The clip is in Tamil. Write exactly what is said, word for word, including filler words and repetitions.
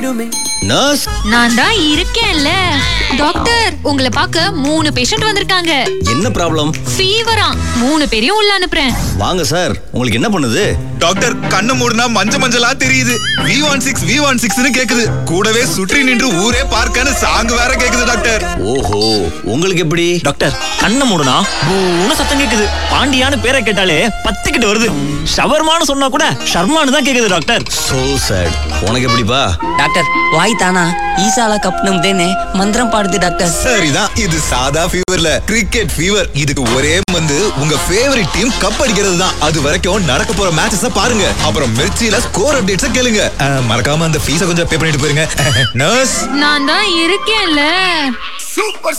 நர்ஸ், நான் தான் இருக்கேன்ல டாக்டர். உங்களை பார்க்க மூணு பேஷண்ட் வந்திருக்காங்க. என்ன ப்ராப்ளம்? ஃபீவரா? மூணு பேரையும் உள்ள அனுப்புறேன். வாங்க சார், உங்களுக்கு என்ன பண்ணுது? டாக்டர், கண்ணு மூடுனா மஞ்ச மஞ்சளா தெரியுது. We one six we one six கேக்குது. கூடவே சுற்றி நின்று ஊரே பார்க்கன்னு சாங் வேற கேக்குது டாக்டர். ஓஹோ, உங்களுக்கு எப்படி? டாக்டர், கண்ணை மூடுனா பூன்னு சத்தம் கேக்குது. பாண்டியான்னு பேரை கேட்டாலே பத்து கிட்ட வருது. ஷவர்மான்னு சொன்னா கூட ஷர்மான்னு தான் கேக்குது டாக்டர். So sad. உனக்கு எப்படிப்பா? டாக்டர், வாய் தானா ஈசால கப்னம் தேனே மந்திரம் பாடுது டாக்டர். சரிதான், இது சாதா ஃபீவர்ல கிரிக்கெட் ஃபீவர். இதுக்கு ஒரே வந்து உங்க ஃபேவரட் டீம் கப் அடிக்கிறது தான். அது வரைக்கும் நடக்க போற மேட்சஸ் பாருங்க. அப்புறம் மிர்ச்சில ஸ்கோர் அப்டேட்ஸ் கேளுங்க. அஹ், மறக்காம அந்த ஃபீஸ கொஞ்சம் பே பண்ணிட்டு போயிருங்க. நர்ஸ், நான் தான் இருக்கேன்ல. சூப்பர்